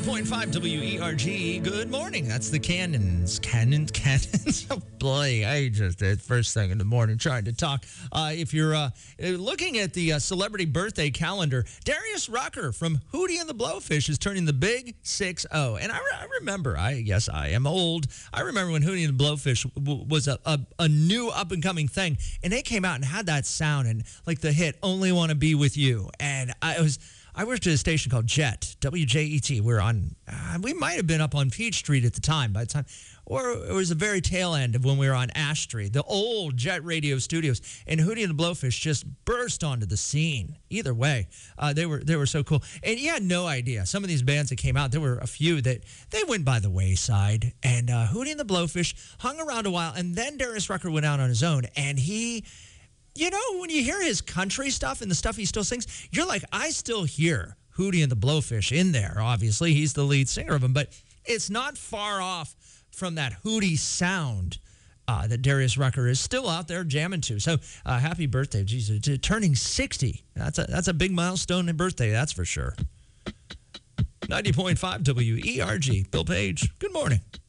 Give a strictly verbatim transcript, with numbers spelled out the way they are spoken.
ninety point five W E R G. Good morning. That's the Cannons. Cannons, Cannons. Oh, boy, I just did first thing in the morning trying to talk. Uh, if you're uh, looking at the uh, celebrity birthday calendar, Darius Rucker from Hootie and the Blowfish is turning the big six oh. And I, re- I remember, I yes, I am old. I remember when Hootie and the Blowfish w- was a, a, a new up-and-coming thing. And they came out and had that sound and like the hit, Only Want to Be With You. And I was... I worked at a station called Jet, W J E T. We were on, uh, we might have been up on Peachtree at the time, by the time, or it was the very tail end of when we were on Ash Street, the old Jet Radio studios. And Hootie and the Blowfish just burst onto the scene. Either way, uh, they were they were so cool. And you had no idea. Some of these bands that came out, there were a few that they went by the wayside. And uh, Hootie and the Blowfish hung around a while, and then Darius Rucker went out on his own, and he. You know, when you hear his country stuff and the stuff he still sings, you're like, I still hear Hootie and the Blowfish in there. Obviously, he's the lead singer of them, but it's not far off from that Hootie sound uh, that Darius Rucker is still out there jamming to. So, uh, happy birthday. Jesus, turning sixty. That's a, that's a big milestone in birthday, that's for sure. ninety point five W E R G. Bill Page, good morning.